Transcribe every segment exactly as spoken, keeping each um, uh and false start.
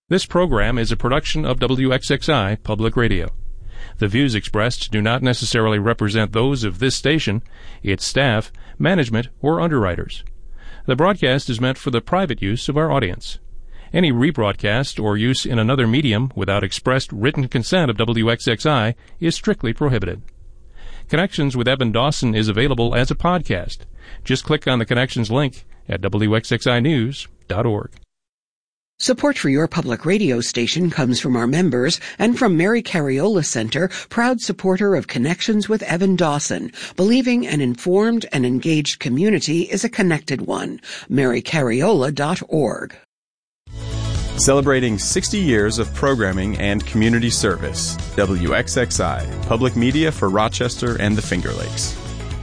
This program is a production of W X X I Public Radio. The views expressed do not necessarily represent those of this station, its staff, management, or underwriters. The broadcast is meant for the private use of our audience. Any rebroadcast or use in another medium without expressed written consent of W X X I is strictly prohibited. Connections with Evan Dawson is available as a podcast. Just click on the Connections link at W X X I news dot org. Support for your public radio station comes from our members and from Mary Cariola Center, proud supporter of Connections with Evan Dawson, believing an informed and engaged community is a connected one. mary cariola dot org. Celebrating sixty years of programming and community service. W X X I, public media for Rochester and the Finger Lakes.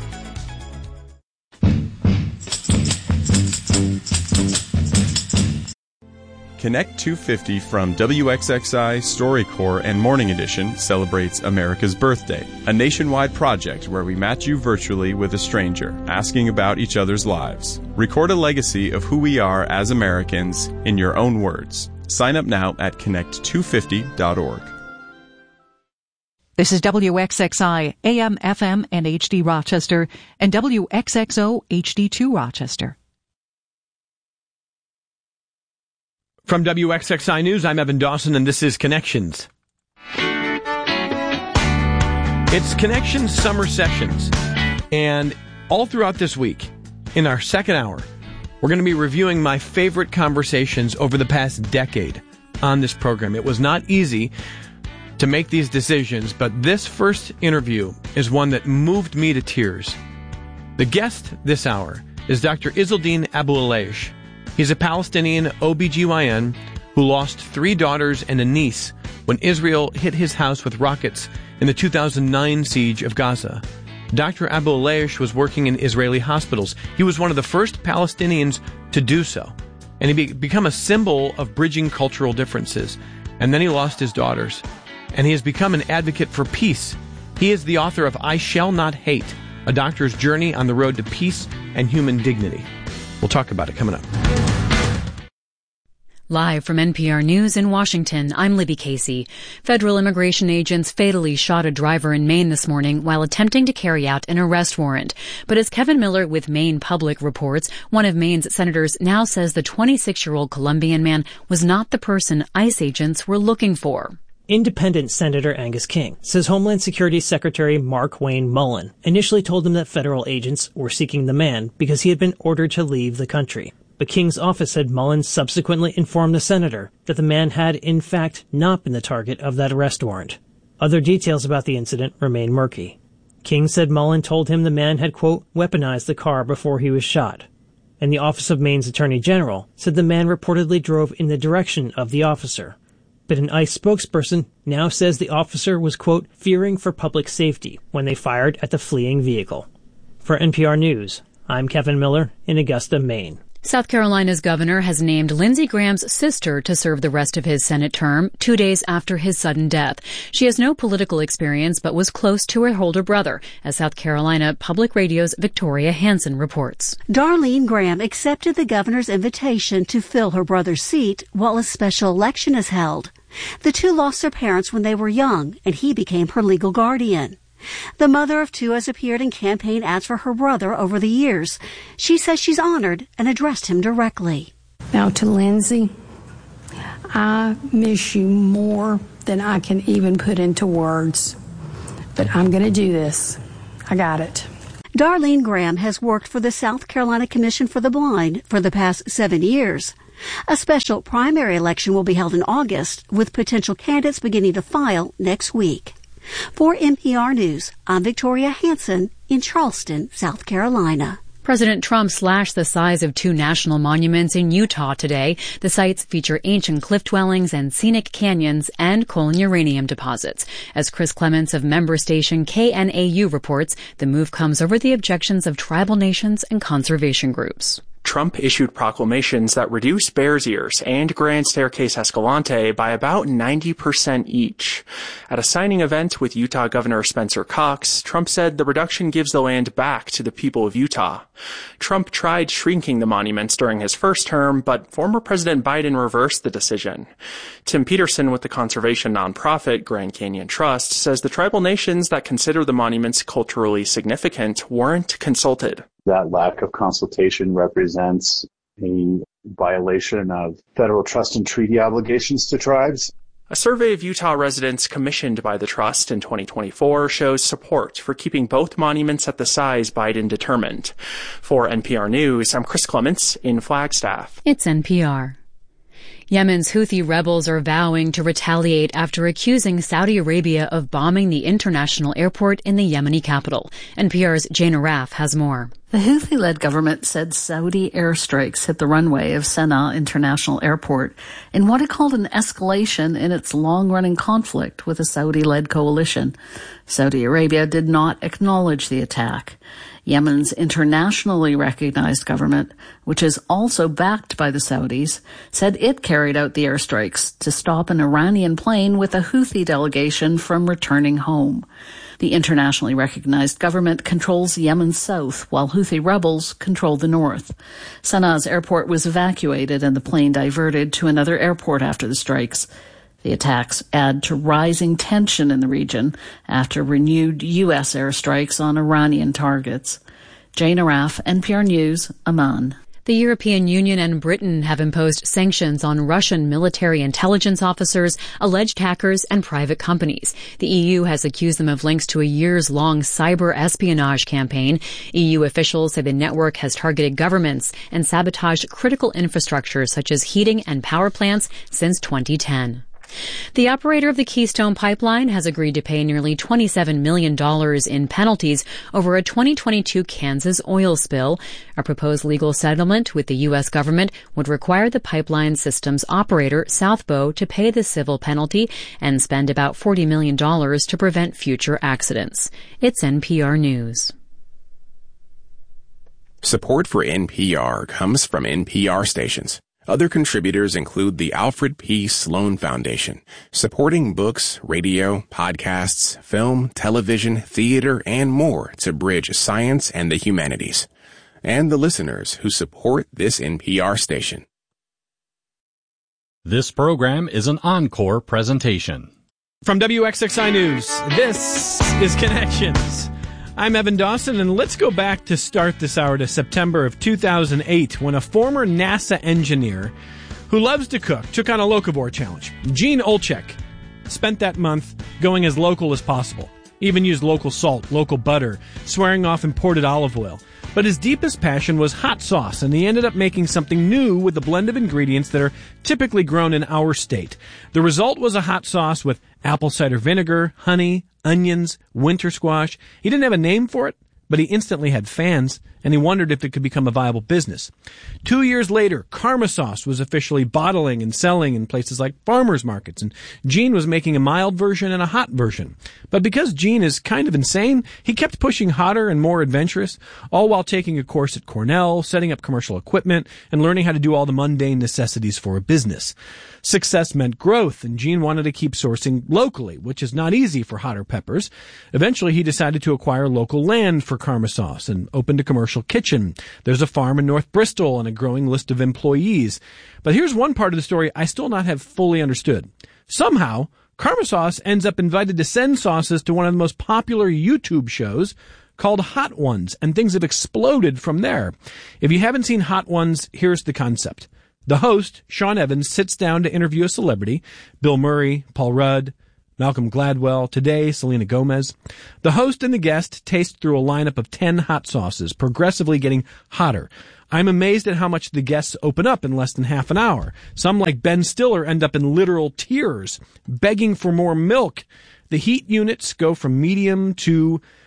Connect two fifty from W X X I, StoryCorps, and Morning Edition celebrates America's Birthday, a nationwide project where we match you virtually with a stranger, asking about each other's lives. Record a legacy of who we are as Americans in your own words. Sign up now at connect two fifty dot org. This is W X X I, A M, F M, and H D Rochester, and W X X O H D two Rochester. From W X X I News, I'm Evan Dawson, and this is Connections. It's Connections Summer Sessions, and all throughout this week, in our second hour, we're going to be reviewing my favorite conversations over the past decade on this program. It was not easy to make these decisions, but this first interview is one that moved me to tears. The guest this hour is Doctor Izzeldin Abu-Aleish. He's a Palestinian O B G Y N who lost three daughters and a niece when Israel hit his house with rockets in the two thousand nine siege of Gaza. Doctor Abu-Aleish was working in Israeli hospitals. He was one of the first Palestinians to do so, and he be- become a symbol of bridging cultural differences. And then he lost his daughters, and he has become an advocate for peace. He is the author of I Shall Not Hate, a doctor's journey on the road to peace and human dignity. We'll talk about it coming up. Live from N P R News in Washington, I'm Libby Casey. Federal immigration agents fatally shot a driver in Maine this morning while attempting to carry out an arrest warrant. But as Kevin Miller with Maine Public reports, one of Maine's senators now says the twenty-six-year-old Colombian man was not the person ICE agents were looking for. Independent Senator Angus King says Homeland Security Secretary Markwayne Mullin initially told him that federal agents were seeking the man because he had been ordered to leave the country. But King's office said Mullin subsequently informed the senator that the man had, in fact, not been the target of that arrest warrant. Other details about the incident remain murky. King said Mullin told him the man had, quote, weaponized the car before he was shot. And the Office of Maine's Attorney General said the man reportedly drove in the direction of the officer. But an ICE spokesperson now says the officer was, quote, fearing for public safety when they fired at the fleeing vehicle. For N P R News, I'm Kevin Miller in Augusta, Maine. South Carolina's governor has named Lindsey Graham's sister to serve the rest of his Senate term, two days after his sudden death. She has no political experience but was close to her older brother, as South Carolina Public Radio's Victoria Hansen reports. Darlene Graham accepted the governor's invitation to fill her brother's seat while a special election is held. The two lost their parents when they were young, and he became her legal guardian. The mother of two has appeared in campaign ads for her brother over the years. She says she's honored and addressed him directly. Now to Lindsey, I miss you more than I can even put into words. But I'm going to do this. I got it. Darlene Graham has worked for the South Carolina Commission for the Blind for the past seven years. A special primary election will be held in August, with potential candidates beginning to file next week. For N P R News, I'm Victoria Hansen in Charleston, South Carolina. President Trump slashed the size of two national monuments in Utah today. The sites feature ancient cliff dwellings and scenic canyons and coal and uranium deposits. As Chris Clements of member station K N A U reports, the move comes over the objections of tribal nations and conservation groups. Trump issued proclamations that reduce Bears Ears and Grand Staircase Escalante by about ninety percent each. At a signing event with Utah Governor Spencer Cox, Trump said the reduction gives the land back to the people of Utah. Trump tried shrinking the monuments during his first term, but former President Biden reversed the decision. Tim Peterson with the conservation nonprofit Grand Canyon Trust says the tribal nations that consider the monuments culturally significant weren't consulted. That lack of consultation represents a violation of federal trust and treaty obligations to tribes. A survey of Utah residents commissioned by the trust in twenty twenty-four shows support for keeping both monuments at the size Biden determined. For N P R News, I'm Chris Clements in Flagstaff. It's N P R. Yemen's Houthi rebels are vowing to retaliate after accusing Saudi Arabia of bombing the international airport in the Yemeni capital. N P R's Jane Araf has more. The Houthi-led government said Saudi airstrikes hit the runway of Sana'a International Airport in what it called an escalation in its long-running conflict with a Saudi-led coalition. Saudi Arabia did not acknowledge the attack. Yemen's internationally recognized government, which is also backed by the Saudis, said it carried out the airstrikes to stop an Iranian plane with a Houthi delegation from returning home. The internationally recognized government controls Yemen's south, while Houthi rebels control the north. Sana'a's airport was evacuated and the plane diverted to another airport after the strikes. The attacks add to rising tension in the region after renewed U S airstrikes on Iranian targets. Jane Araf, N P R News, Amman. The European Union and Britain have imposed sanctions on Russian military intelligence officers, alleged hackers, and private companies. The E U has accused them of links to a years-long cyber espionage campaign. E U officials say the network has targeted governments and sabotaged critical infrastructure such as heating and power plants since twenty ten. The operator of the Keystone Pipeline has agreed to pay nearly twenty-seven million dollars in penalties over a twenty twenty-two Kansas oil spill. A proposed legal settlement with the U S government would require the pipeline system's operator, South Bow, to pay the civil penalty and spend about forty million dollars to prevent future accidents. It's N P R News. Support for N P R comes from N P R stations. Other contributors include the Alfred P. Sloan Foundation, supporting books, radio, podcasts, film, television, theater, and more to bridge science and the humanities. And the listeners who support this N P R station. This program is an encore presentation. From W X X I News, this is Connections. I'm Evan Dawson, and let's go back to start this hour to September of two thousand eight, when a former NASA engineer who loves to cook took on a locavore challenge. Gene Olchek spent that month going as local as possible, even used local salt, local butter, swearing off imported olive oil. But his deepest passion was hot sauce, and he ended up making something new with a blend of ingredients that are typically grown in our state. The result was a hot sauce with apple cider vinegar, honey, onions, winter squash. He didn't have a name for it, but he instantly had fans, and he wondered if it could become a viable business. Two years later, Karma Sauce was officially bottling and selling in places like farmers markets, and Gene was making a mild version and a hot version. But because Gene is kind of insane, he kept pushing hotter and more adventurous, all while taking a course at Cornell, setting up commercial equipment, and learning how to do all the mundane necessities for a business. Success meant growth, and Gene wanted to keep sourcing locally, which is not easy for hotter peppers. Eventually, he decided to acquire local land for Karma Sauce and opened a commercial kitchen. There's a farm in North Bristol and a growing list of employees. But here's one part of the story I still not have fully understood. Somehow, Karma Sauce ends up invited to send sauces to one of the most popular YouTube shows called Hot Ones, and things have exploded from there. If you haven't seen Hot Ones, here's the concept. The host, Sean Evans, sits down to interview a celebrity, Bill Murray, Paul Rudd, Malcolm Gladwell, today Selena Gomez. The host and the guest taste through a lineup of ten hot sauces, progressively getting hotter. I'm amazed at how much the guests open up in less than half an hour. Some, like Ben Stiller, end up in literal tears, begging for more milk. The heat units go from medium to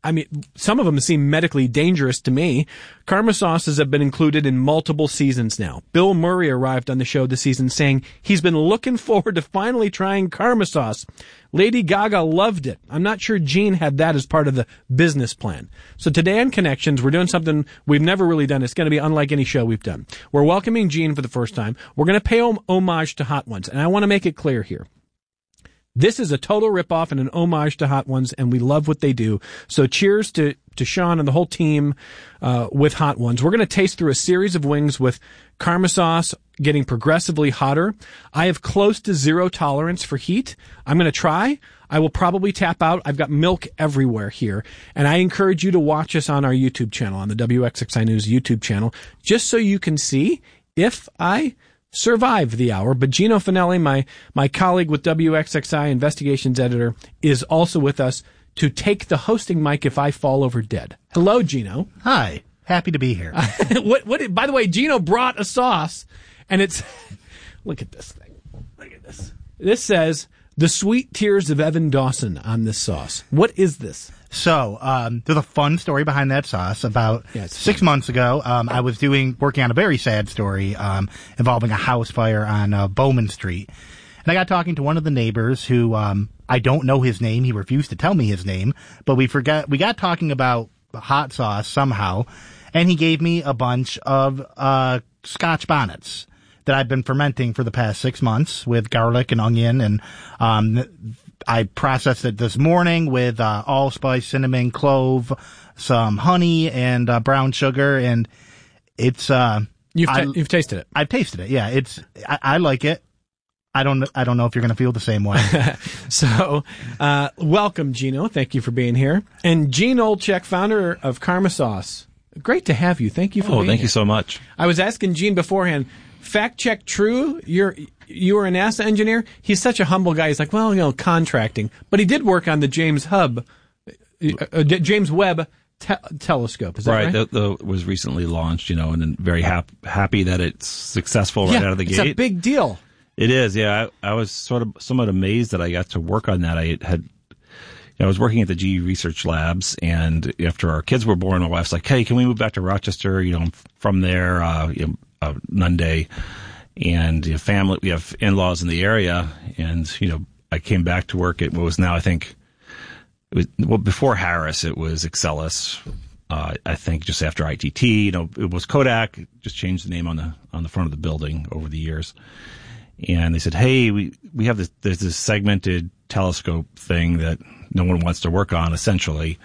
I mean, some of them seem medically dangerous to me. Karma sauces have been included in multiple seasons now. Bill Murray arrived on the show this season saying he's been looking forward to finally trying Karma sauce. Lady Gaga loved it. I'm not sure Gene had that as part of the business plan. So today on Connections, we're doing something we've never really done. It's going to be unlike any show we've done. We're welcoming Gene for the first time. We're going to pay hom- homage to Hot Ones. And I want to make it clear here. This is a total ripoff and an homage to Hot Ones, and we love what they do. So cheers to, to Sean and the whole team uh, with Hot Ones. We're going to taste through a series of wings with Karma sauce getting progressively hotter. I have close to zero tolerance for heat. I'm going to try. I will probably tap out. I've got milk everywhere here. And I encourage you to watch us on our YouTube channel, on the W X X I News YouTube channel, just so you can see if I survive the hour. But Gino Finelli, my, my colleague with W X X I investigations editor, is also with us to take the hosting mic if I fall over dead. Hello, Gino. Hi. Happy to be here. what, what, by the way, Gino brought a sauce, and it's, look at this thing. Look at this. This says, the sweet tears of Evan Dawson on this sauce. What is this? So, um, there's a fun story behind that sauce. About yeah, six fun. months ago, um, I was doing, working on a very sad story, um, involving a house fire on, uh, Bowman Street. And I got talking to one of the neighbors who, um, I don't know his name. He refused to tell me his name, but we forgot, we got talking about hot sauce somehow. And he gave me a bunch of, uh, Scotch bonnets that I've been fermenting for the past six months with garlic and onion. And, um, I processed it this morning with uh, allspice, cinnamon, clove, some honey, and uh, brown sugar, and it's. Uh, you've I, t- you've tasted it. I've tasted it. Yeah, it's. I, I like it. I don't. I don't know if you're going to feel the same way. so, uh, welcome, Gino. Thank you for being here. And Gene Olczyk, founder of Karma Sauce. Great to have you. Thank you for oh, being thank here. you so much. I was asking Gene beforehand. Fact check true. You're you were a NASA engineer. He's such a humble guy. He's like, well, you know, contracting, but he did work on the James Hub, uh, uh, James Webb te- telescope. Is that right? Right. That was recently launched, you know, and very hap- happy that it's successful right yeah, out of the it's gate. It's a big deal. It is. Yeah, I, I was sort of somewhat amazed that I got to work on that. I had. You know, I was working at the G E Research Labs, and after our kids were born, my wife's like, "Hey, can we move back to Rochester?" You know, from there, uh, you know, uh, Nunde, and you know, family. We have in-laws in the area, and you know, I came back to work at what was now, I think, it was well before Harris. It was Excellus. Uh, I think just after I T T. You know, it was Kodak. Just changed the name on the on the front of the building over the years. And they said, "Hey, we we have this. There's this segmented telescope thing that no one wants to work on, essentially,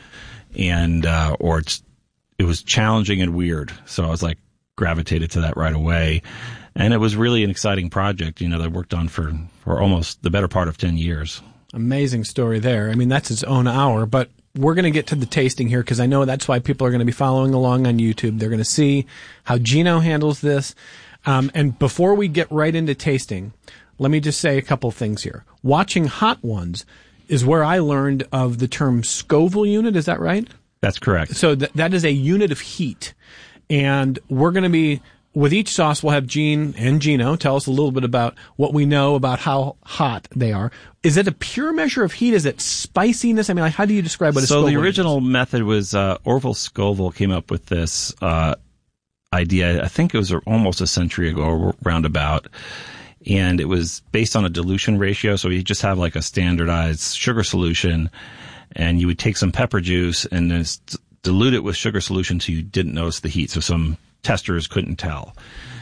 and uh, or it's it was challenging and weird." So I was like gravitated to that right away, and it was really an exciting project. You know, that I worked on for for almost the better part of ten years. Amazing story there. I mean, that's its own hour, but we're going to get to the tasting here because I know that's why people are going to be following along on YouTube. They're going to see how Gino handles this. Um, and before we get right into tasting, let me just say a couple things here. Watching Hot Ones is where I learned of the term Scoville unit. Is that right? That's correct. So th- that is a unit of heat. And we're going to be, with each sauce, we'll have Gene and Gino tell us a little bit about what we know about how hot they are. Is it a pure measure of heat? Is it spiciness? I mean, like, how do you describe what a so Scoville the original is? method was uh, Orville Scoville came up with this uh idea. I think it was almost a century ago, roundabout, and it was based on a dilution ratio. So you just have like a standardized sugar solution, and you would take some pepper juice and then dilute it with sugar solution so you didn't notice the heat. So some testers couldn't tell,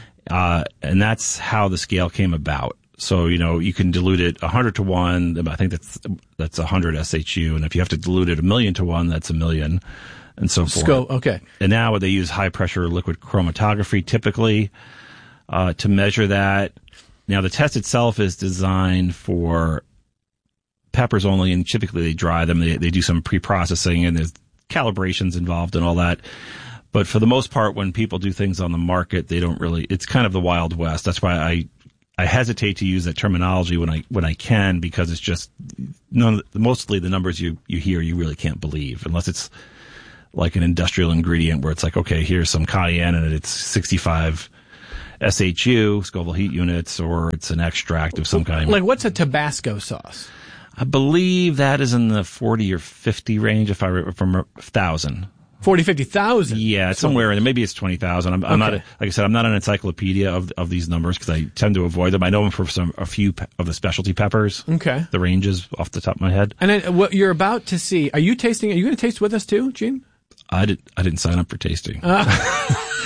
uh, and that's how the scale came about. So you know you can dilute it a hundred to one. I think that's that's a hundred S H U, and if you have to dilute it a million to one, that's a million. And so forth. Sco- okay. And now they use high pressure liquid chromatography typically uh, to measure that. Now the test itself is designed for peppers only, and typically they dry them. They they do some pre-processing, and there's calibrations involved and all that. But for the most part, when people do things on the market, they don't really. It's kind of the Wild West. That's why I I hesitate to use that terminology when I when I can, because it's just none. Mostly the numbers you you hear you really can't believe unless it's like an industrial ingredient where it's like, okay, here's some cayenne and it's sixty-five S H U, Scoville heat units, or it's an extract of some kind. Like, what's a Tabasco sauce? I believe that is in the forty or fifty range, if I re- from thousand. Forty, fifty thousand. Yeah, it's somewhere in there. Maybe it's twenty thousand. I'm, I'm Okay. not, like I said, I'm not an encyclopedia of of these numbers because I tend to avoid them. I know them for some a few pe- of the specialty peppers. Okay. The ranges off the top of my head. And then what you're about to see, are you tasting, are you going to taste with us too, Gene? I did. I didn't sign up for tasting. Uh,